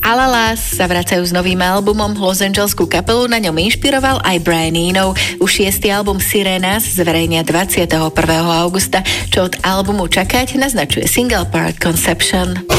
Alalas sa vracajú s novým albumom. Los Angeleskú kapelu na ňom inšpiroval aj Brian Eno. Už 6. album Sirenas zverejnia 21. augusta. Čo od albumu čakať, naznačuje single Part Conception.